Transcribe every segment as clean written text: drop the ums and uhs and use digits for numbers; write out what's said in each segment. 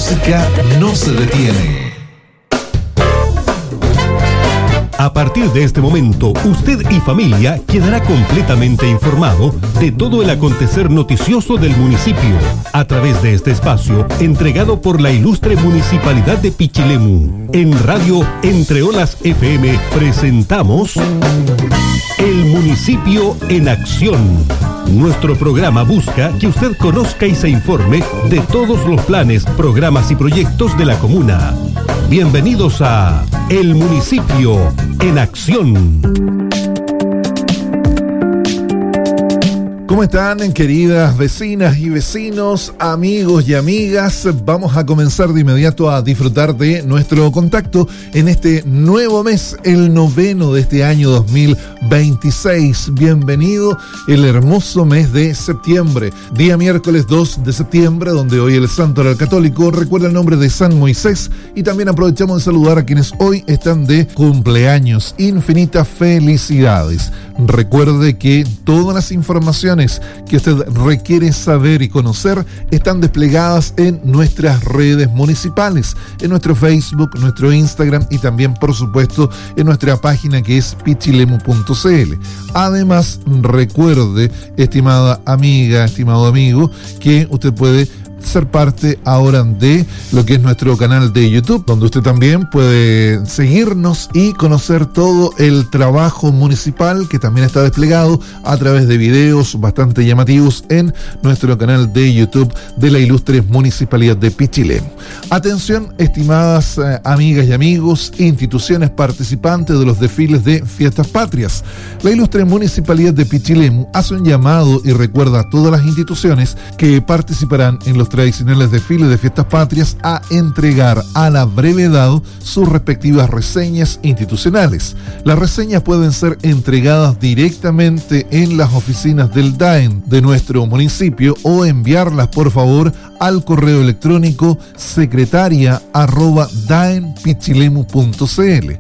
música no se detiene. A partir de este momento, usted y familia quedará completamente informado de todo el acontecer noticioso del municipio a través de este espacio entregado por la ilustre Municipalidad de Pichilemu. En Radio Entre Olas FM presentamos El Municipio en Acción. Nuestro programa busca que usted conozca y se informe de todos los planes, programas y proyectos de la comuna. Bienvenidos a El Municipio en Acción. ¿Cómo están, queridas vecinas y vecinos, amigos y amigas? Vamos a comenzar de inmediato a disfrutar de nuestro contacto en este nuevo mes, el 9º de este año 2026. Bienvenido el hermoso mes de septiembre, día miércoles 2 de septiembre, donde hoy el Santo Oral Católico recuerda el nombre de San Moisés, y también aprovechamos de saludar a quienes hoy están de cumpleaños. Infinitas felicidades. Recuerde que todas las informaciones que usted requiere saber y conocer están desplegadas en nuestras redes municipales, en nuestro Facebook, nuestro Instagram y también, por supuesto, en nuestra página que es pichilemu.cl. Además, recuerde, estimada amiga, estimado amigo, que usted puede ser parte ahora de lo que es nuestro canal de YouTube, donde usted también puede seguirnos y conocer todo el trabajo municipal que también está desplegado a través de videos bastante llamativos en nuestro canal de YouTube de la ilustre Municipalidad de Pichilemu. Atención, estimadas amigas y amigos, instituciones participantes de los desfiles de Fiestas Patrias. La ilustre Municipalidad de Pichilemu hace un llamado y recuerda a todas las instituciones que participarán en los tradicionales desfiles de Fiestas Patrias a entregar a la brevedad sus respectivas reseñas institucionales. Las reseñas pueden ser entregadas directamente en las oficinas del DAEM de nuestro municipio o enviarlas, por favor, al correo electrónico secretaria@daempichilemu.cl,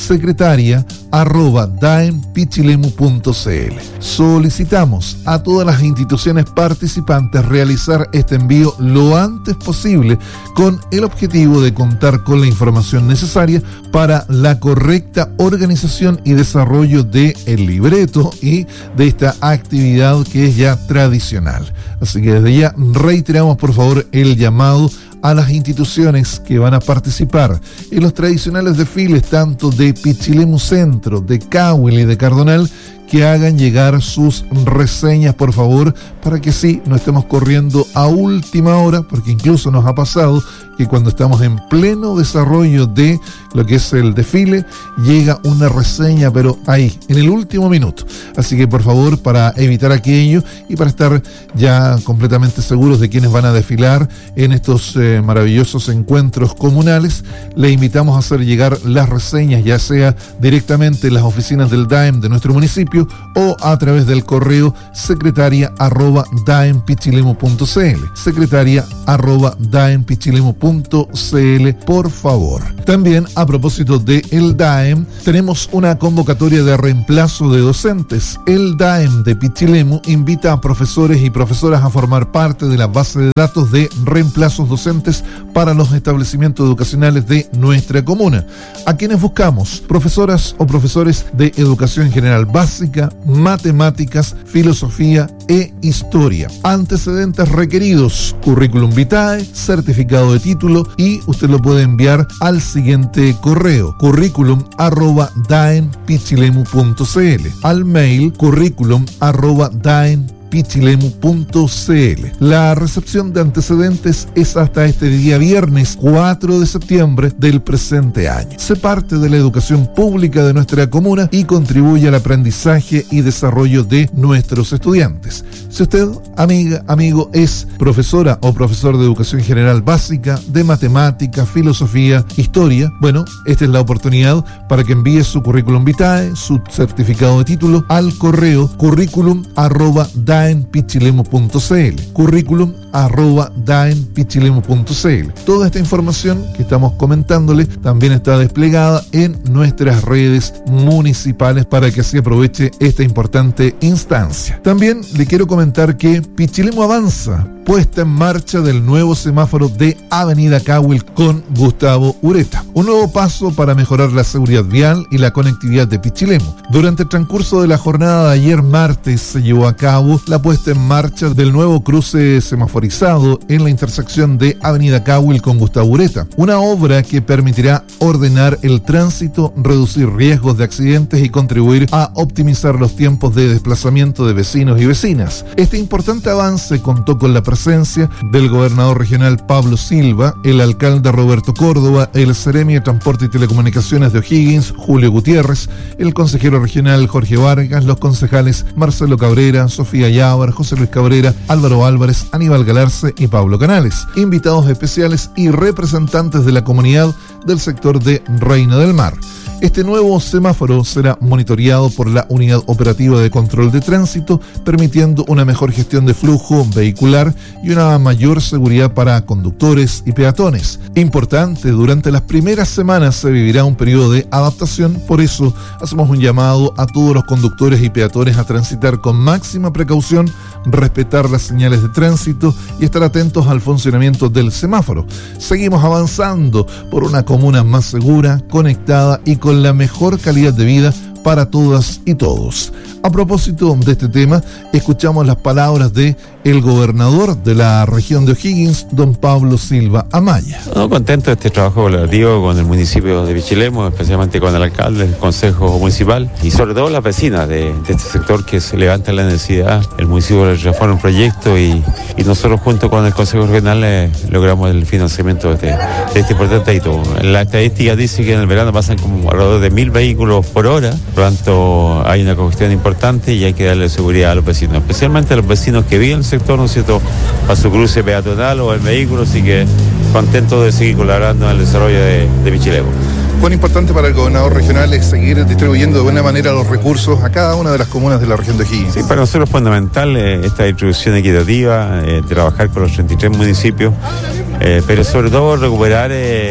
secretaria@daempichilemu.cl. Solicitamos a todas las instituciones participantes realizar este envío lo antes posible con el objetivo de contar con la información necesaria para la correcta organización y desarrollo del libreto y de esta actividad que es ya tradicional. Así que desde ya reiteramos, por favor, el llamado a las instituciones que van a participar en los tradicionales desfiles tanto de Pichilemu Centro, de Cahuil y de Cardonal, que hagan llegar sus reseñas, por favor, para que sí, no estemos corriendo a última hora, porque incluso nos ha pasado que cuando estamos en pleno desarrollo de lo que es el desfile, llega una reseña, pero ahí, en el último minuto. Así que, por favor, para evitar aquello y para estar ya completamente seguros de quienes van a desfilar en estos maravillosos encuentros comunales, le invitamos a hacer llegar las reseñas, ya sea directamente en las oficinas del DAEM de nuestro municipio o a través del correo secretaria@daempichilemu.cl, secretaria@daempichilemu.cl, por favor. También, a propósito de el DAEM, tenemos una convocatoria de reemplazo de docentes. El DAEM de Pichilemu invita a profesores y profesoras a formar parte de la base de datos de reemplazos docentes para los establecimientos educacionales de nuestra comuna. ¿A quienes buscamos? Profesoras o profesores de educación general básica, matemáticas, filosofía e historia. Antecedentes requeridos: currículum vitae, certificado de título, y usted lo puede enviar al siguiente correo: curriculum@daempichilemu.cl, al mail curriculum@daempichilemu.cl. La recepción de antecedentes es hasta este día viernes 4 de septiembre del presente año. Sé parte de la educación pública de nuestra comuna y contribuye al aprendizaje y desarrollo de nuestros estudiantes. Si usted, amiga, amigo, es profesora o profesor de educación general básica, de matemática, filosofía, historia, bueno, esta es la oportunidad para que envíe su currículum vitae, su certificado de título, al correo curriculum@daempichilemu.cl. daenpichilemu.cl, currículum@daenpichilemu.cl. Toda esta información que estamos comentándole también está desplegada en nuestras redes municipales para que así aproveche esta importante instancia. También le quiero comentar que Pichilemu avanza, puesta en marcha del nuevo semáforo de Avenida Cahuil con Gustavo Ureta. Un nuevo paso para mejorar la seguridad vial y la conectividad de Pichilemu. Durante el transcurso de la jornada de ayer martes se llevó a cabo la puesta en marcha del nuevo cruce semaforizado en la intersección de Avenida Cahuil con Gustavo Ureta. Una obra que permitirá ordenar el tránsito, reducir riesgos de accidentes y contribuir a optimizar los tiempos de desplazamiento de vecinos y vecinas. Este importante avance contó con la presencia del gobernador regional Pablo Silva, el alcalde Roberto Córdoba, el seremi de Transporte y Telecomunicaciones de O'Higgins, Julio Gutiérrez, el consejero regional Jorge Vargas, los concejales Marcelo Cabrera, Sofía Yávar, José Luis Cabrera, Álvaro Álvarez, Aníbal Galarce y Pablo Canales, invitados especiales y representantes de la comunidad del sector de Reina del Mar. Este nuevo semáforo será monitoreado por la Unidad Operativa de Control de Tránsito, permitiendo una mejor gestión de flujo vehicular y una mayor seguridad para conductores y peatones. Importante, durante las primeras semanas se vivirá un periodo de adaptación, por eso hacemos un llamado a todos los conductores y peatones a transitar con máxima precaución, respetar las señales de tránsito y estar atentos al funcionamiento del semáforo. Seguimos avanzando por una comuna más segura, conectada y con la mejor calidad de vida para todas y todos. A propósito de este tema, escuchamos las palabras de el gobernador de la región de O'Higgins, don Pablo Silva Amaya. Contento de este trabajo colaborativo con el municipio de Pichilemu, especialmente con el alcalde, el consejo municipal y sobre todo las vecinas de este sector que se levanta la necesidad. El municipio les reforma un proyecto y nosotros junto con el consejo regional logramos el financiamiento de este importante hito. La estadística dice que en el verano pasan como alrededor de 1.000 vehículos por hora, por lo tanto hay una congestión importante y hay que darle seguridad a los vecinos, especialmente a los vecinos que viven en el sector, ¿no es cierto?, a su cruce peatonal o el vehículo, así que contento de seguir colaborando en el desarrollo de Pichilemu. ¿Cuán importante para el gobernador regional es seguir distribuyendo de buena manera los recursos a cada una de las comunas de la región de O'Higgins? Sí, para nosotros es fundamental esta distribución equitativa, trabajar con los 33 municipios, pero sobre todo recuperar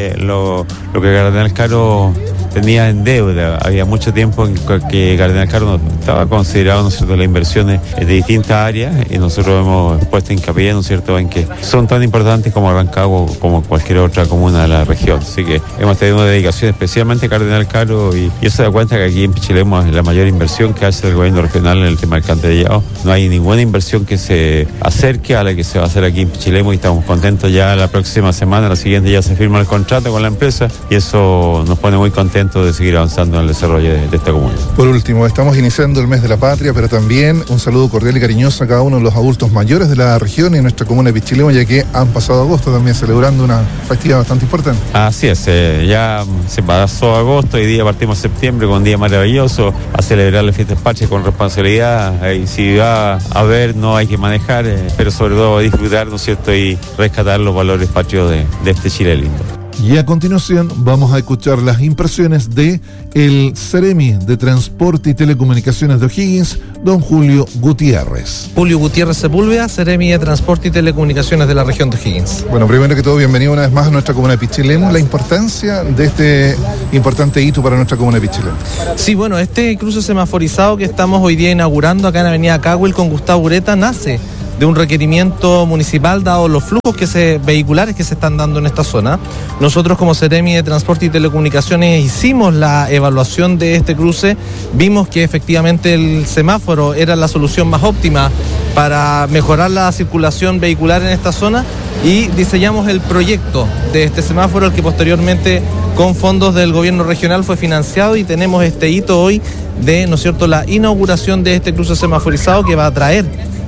lo que Cardenal Caro tenía en deuda. Había mucho tiempo en que Cardenal Caro no estaba considerado, ¿no es cierto?, las inversiones de distintas áreas y nosotros hemos puesto hincapié, ¿no es cierto?, en que son tan importantes como Rancagua como cualquier otra comuna de la región. Así que hemos tenido una dedicación especialmente a Cardenal Caro y eso se da cuenta que aquí en Pichilemu es la mayor inversión que hace el gobierno regional en el tema del alcantarillado. No hay ninguna inversión que se acerque a la que se va a hacer aquí en Pichilemu y estamos contentos. Ya la próxima semana, la siguiente, ya se firma el contrato con la empresa y eso nos pone muy contentos de seguir avanzando en el desarrollo de esta comuna. Por último, estamos iniciando el mes de la patria, pero también un saludo cordial y cariñoso a cada uno de los adultos mayores de la región y en nuestra comuna de Pichilemu, ya que han pasado agosto también celebrando una festividad bastante importante. Así es, ya se pasó agosto, hoy día partimos septiembre con un día maravilloso a celebrar las fiestas patrias con responsabilidad y si va a haber no hay que manejar, pero sobre todo disfrutar, ¿no es cierto?, y rescatar los valores patrios de este Chile lindo. Y a continuación vamos a escuchar las impresiones de el seremi de Transporte y Telecomunicaciones de O'Higgins, don Julio Gutiérrez. Julio Gutiérrez Sepúlveda, seremi de Transporte y Telecomunicaciones de la región de O'Higgins. Bueno, primero que todo, bienvenido una vez más a nuestra comuna de Pichilemu. La importancia de este importante hito para nuestra comuna de Pichilemu. Sí, bueno, este cruce semaforizado que estamos hoy día inaugurando acá en Avenida Cahuil con Gustavo Ureta nace de un requerimiento municipal dado los flujos vehiculares que se están dando en esta zona. Nosotros como seremi de Transporte y Telecomunicaciones hicimos la evaluación de este cruce, vimos que efectivamente el semáforo era la solución más óptima para mejorar la circulación vehicular en esta zona y diseñamos el proyecto de este semáforo, el que posteriormente con fondos del gobierno regional fue financiado y tenemos este hito hoy de, ¿no es cierto?, la inauguración de este cruce semaforizado que va a traer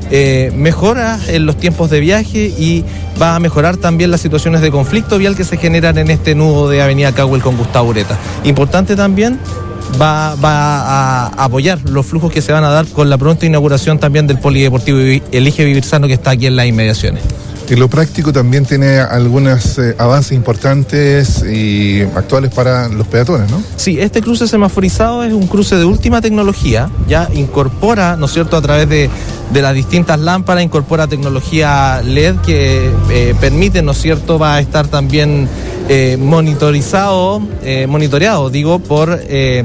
mejoras en los tiempos de viaje y va a mejorar también las situaciones de conflicto vial que se generan en este nudo de Avenida Cahuil con Gustavo Ureta. Importante también, va a apoyar los flujos que se van a dar con la pronta inauguración también del polideportivo Elige Vivir Sano que está aquí en las inmediaciones. En lo práctico también tiene algunos avances importantes y actuales para los peatones, ¿no? Sí, este cruce semaforizado es un cruce de última tecnología, ya incorpora, ¿no es cierto?, a través de las distintas lámparas, incorpora tecnología LED que permite, ¿no es cierto?, va a estar también monitoreado por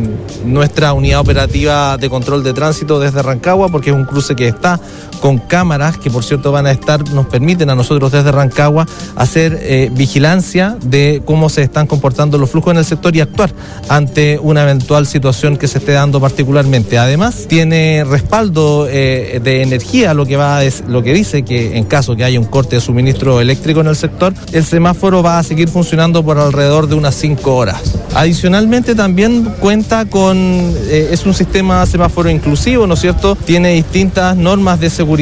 nuestra unidad operativa de control de tránsito desde Rancagua, porque es un cruce que está con cámaras que, por cierto, nos permiten a nosotros desde Rancagua hacer vigilancia de cómo se están comportando los flujos en el sector y actuar ante una eventual situación que se esté dando particularmente. Además, tiene respaldo de energía, lo que dice que en caso que haya un corte de suministro eléctrico en el sector, el semáforo va a seguir funcionando por alrededor de unas 5 horas. Adicionalmente, también cuenta con, es un sistema semáforo inclusivo, ¿no es cierto? Tiene distintas normas de seguridad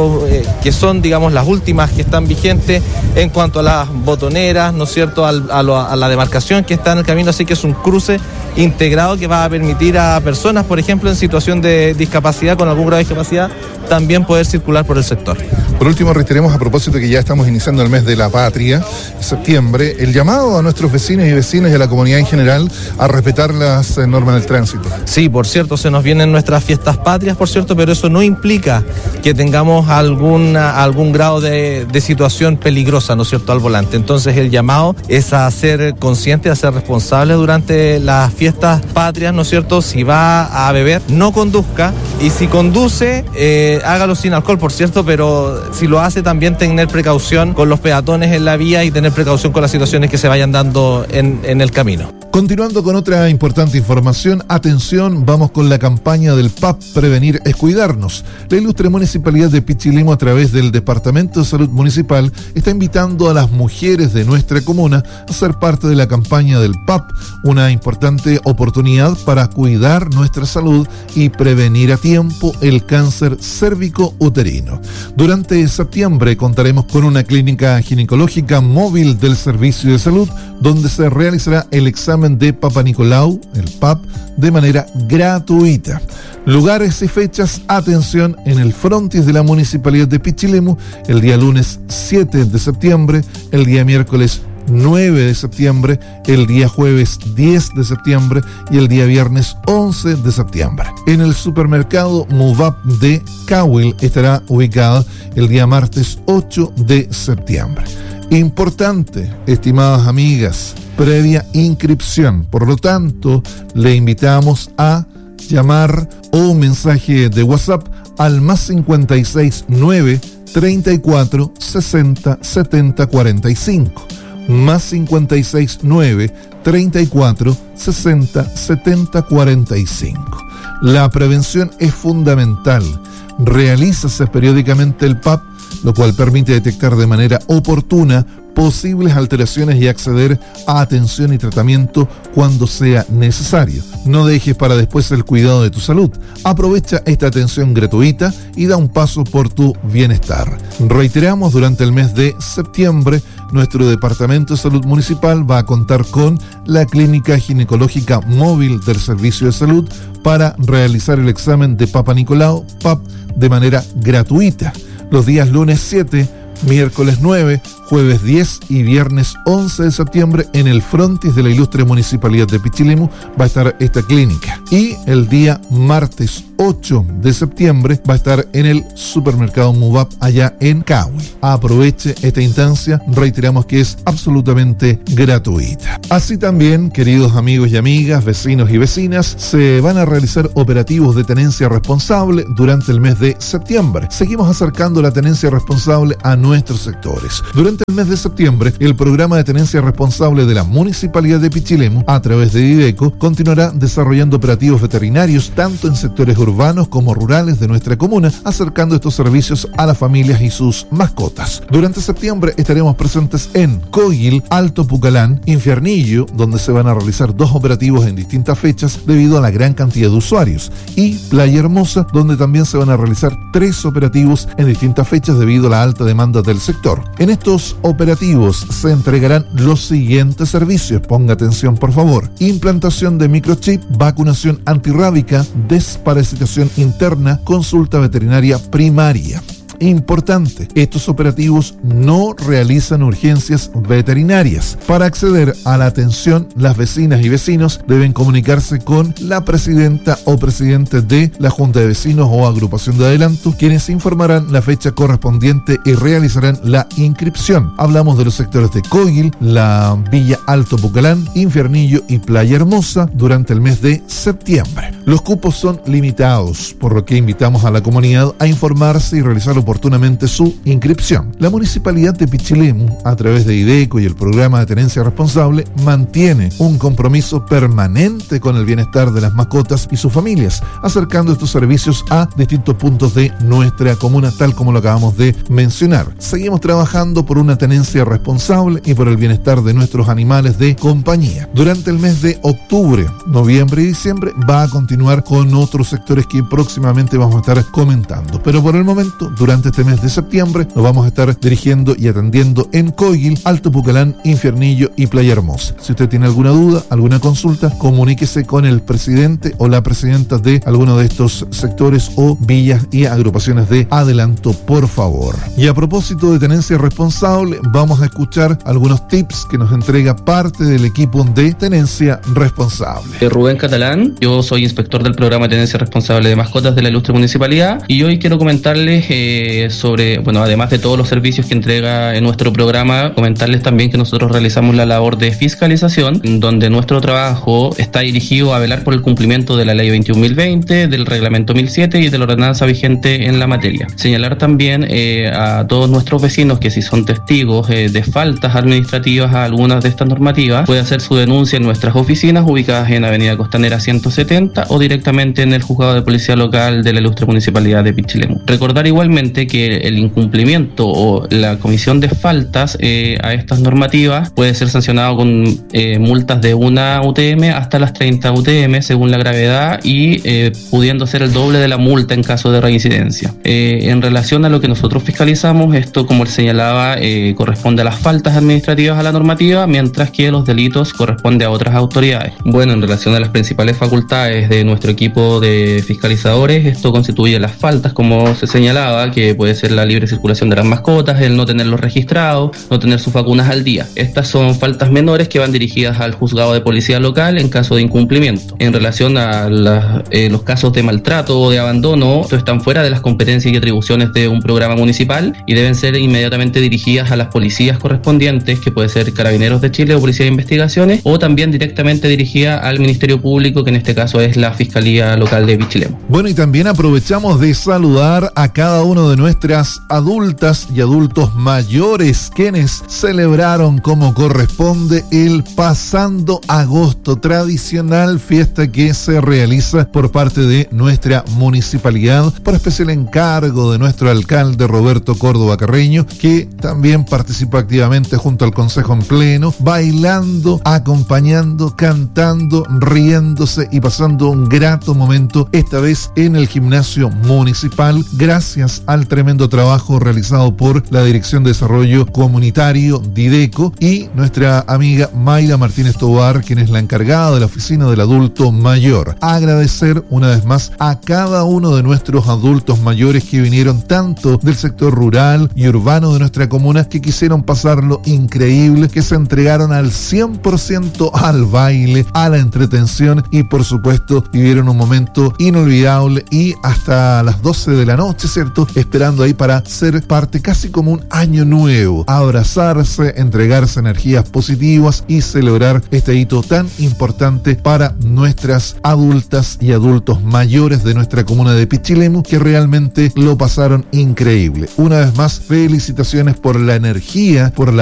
que son, digamos, las últimas que están vigentes en cuanto a las botoneras, ¿no es cierto?, a la demarcación que está en el camino, así que es un cruce integrado que va a permitir a personas, por ejemplo, en situación de discapacidad, con algún grado de discapacidad, también poder circular por el sector. Por último, reiteremos, a propósito que ya estamos iniciando el mes de la patria, septiembre, el llamado a nuestros vecinos y vecinas y a la comunidad en general a respetar las normas del tránsito. Sí, por cierto, se nos vienen nuestras fiestas patrias, por cierto, pero eso no implica que tengamos algún grado de situación peligrosa, ¿no es cierto?, al volante. Entonces, el llamado es a ser conscientes, a ser responsables durante las fiestas patrias, ¿no es cierto? Si va a beber, no conduzca, y si conduce, hágalo sin alcohol, por cierto, pero si lo hace, también tener precaución con los peatones en la vía y tener precaución con las situaciones que se vayan dando en el camino. Continuando con otra importante información, atención, vamos con la campaña del PAP Prevenir es Cuidarnos. La ilustre Municipalidad de Pichilemu, a través del Departamento de Salud Municipal, está invitando a las mujeres de nuestra comuna a ser parte de la campaña del PAP, una importante oportunidad para cuidar nuestra salud y prevenir a tiempo el cáncer cérvico-uterino. Durante septiembre contaremos con una clínica ginecológica móvil del Servicio de Salud, donde se realizará el examen de Papa Nicolau, el PAP, de manera gratuita. Lugares y fechas, atención, en el frontis de la Municipalidad de Pichilemu, el día lunes 7 de septiembre, el día miércoles 9 de septiembre, el día jueves 10 de septiembre y el día viernes 11 de septiembre. En el supermercado Muvap de Cahuil estará ubicada el día martes 8 de septiembre. Importante, estimadas amigas, previa inscripción. Por lo tanto, le invitamos a llamar o un mensaje de WhatsApp al +56 9 34 60 70 45. +56 9 34 60 70 45. La prevención es fundamental. Realízase periódicamente el PAP, lo cual permite detectar de manera oportuna posibles alteraciones y acceder a atención y tratamiento cuando sea necesario. No dejes para después el cuidado de tu salud. Aprovecha esta atención gratuita y da un paso por tu bienestar. Reiteramos, durante el mes de septiembre, nuestro Departamento de Salud Municipal va a contar con la clínica ginecológica móvil del Servicio de Salud para realizar el examen de Papa Nicolau, PAP, de manera gratuita. Los días lunes 7, miércoles 9, jueves 10 y viernes 11 de septiembre, en el frontis de la ilustre Municipalidad de Pichilemu va a estar esta clínica. Y el día martes 8 de septiembre va a estar en el supermercado Muvap allá en Cahuil. Aproveche esta instancia, reiteramos que es absolutamente gratuita. Así también, queridos amigos y amigas, vecinos y vecinas, se van a realizar operativos de tenencia responsable durante el mes de septiembre. Seguimos acercando la tenencia responsable a nuestros sectores. Durante el mes de septiembre, el programa de tenencia responsable de la Municipalidad de Pichilemu, a través de Diveco, continuará desarrollando operativos veterinarios tanto en sectores urbanos como rurales de nuestra comuna, acercando estos servicios a las familias y sus mascotas. Durante septiembre estaremos presentes en Coguil, Alto Pucalán, Infiernillo, donde se van a realizar 2 operativos en distintas fechas debido a la gran cantidad de usuarios, y Playa Hermosa, donde también se van a realizar 3 operativos en distintas fechas debido a la alta demanda del sector. En estos operativos se entregarán los siguientes servicios. Ponga atención, por favor: implantación de microchip, vacunación antirrábica, desparasitación interna, consulta veterinaria primaria. Importante, estos operativos no realizan urgencias veterinarias. Para acceder a la atención, las vecinas y vecinos deben comunicarse con la presidenta o presidente de la Junta de Vecinos o agrupación de adelanto, quienes informarán la fecha correspondiente y realizarán la inscripción. Hablamos de los sectores de Coiguil, la Villa Alto Pucalán, Infiernillo y Playa Hermosa durante el mes de septiembre. Los cupos son limitados, por lo que invitamos a la comunidad a informarse y realizar oportunamente su inscripción. La Municipalidad de Pichilemu, a través de IDECO y el programa de tenencia responsable, mantiene un compromiso permanente con el bienestar de las mascotas y sus familias, acercando estos servicios a distintos puntos de nuestra comuna, tal como lo acabamos de mencionar. Seguimos trabajando por una tenencia responsable y por el bienestar de nuestros animales de compañía. Durante el mes de octubre, noviembre y diciembre va a continuar con otros sectores que próximamente vamos a estar comentando, pero por el momento, durante este mes de septiembre, nos vamos a estar dirigiendo y atendiendo en Coiguil, Alto Pucalán, Infiernillo y Playa Hermosa. Si usted tiene alguna duda, alguna consulta, comuníquese con el presidente o la presidenta de alguno de estos sectores o villas y agrupaciones de adelanto, por favor. Y a propósito de tenencia responsable, vamos a escuchar algunos tips que nos entrega parte del equipo de tenencia responsable. Rubén Catalán, yo soy inspector del programa de tenencia responsable de mascotas de la ilustre municipalidad y hoy quiero comentarles sobre, además de todos los servicios que entrega en nuestro programa, comentarles también que nosotros realizamos la labor de fiscalización, donde nuestro trabajo está dirigido a velar por el cumplimiento de la ley 21.020, del reglamento 1007 y de la ordenanza vigente en la materia. Señalar también a todos nuestros vecinos que si son testigos de faltas administrativas a algunas de estas normativas, puede hacer su denuncia en nuestras oficinas ubicadas en Avenida Costanera 170 o directamente en el juzgado de policía local de la ilustre municipalidad de Pichilemu. Recordar igualmente que el incumplimiento o la comisión de faltas a estas normativas puede ser sancionado con multas de 1 UTM hasta las 30 UTM según la gravedad y pudiendo ser el doble de la multa en caso de reincidencia. En relación a lo que nosotros fiscalizamos, esto, como señalaba, corresponde a las faltas administrativas a la normativa, mientras que los delitos corresponde a otras autoridades. Bueno, en relación a las principales facultades de nuestro equipo de fiscalizadores, esto constituye las faltas, como se señalaba, que puede ser la libre circulación de las mascotas, el no tenerlos registrados, no tener sus vacunas al día. Estas son faltas menores que van dirigidas al juzgado de policía local en caso de incumplimiento. En relación a los casos de maltrato o de abandono, estos están fuera de las competencias y atribuciones de un programa municipal y deben ser inmediatamente dirigidas a las policías correspondientes, que puede ser Carabineros de Chile o Policía de Investigaciones, o también directamente dirigida al Ministerio Público, que en este caso es la Fiscalía Local de Pichilemu. Bueno, y también aprovechamos de saludar a cada uno de nuestras adultas y adultos mayores, quienes celebraron como corresponde el Pasando Agosto, tradicional fiesta que se realiza por parte de nuestra municipalidad por especial encargo de nuestro alcalde Roberto Córdoba Carreño, que también participa activamente junto al Consejo en pleno, bailando, acompañando, cantando, riéndose y pasando un grato momento, esta vez en el gimnasio municipal, gracias al tremendo trabajo realizado por la Dirección de Desarrollo Comunitario DIDECO y nuestra amiga Mayra Martínez Tobar, quien es la encargada de la oficina del adulto mayor. Agradecer una vez más a cada uno de nuestros adultos mayores que vinieron tanto del sector rural y urbano de nuestra comuna, que quisieron pasarlo increíble, que se entregaron al 100% al baile, a la entretención y por supuesto vivieron un momento inolvidable y hasta las 12 de la noche, ¿cierto? Esperando ahí para ser parte casi como un año nuevo, abrazarse, entregarse energías positivas y celebrar este hito tan importante para nuestras adultas y adultos mayores de nuestra comuna de Pichilemu, que realmente lo pasaron increíble. Una vez más, felicitaciones por la energía, por la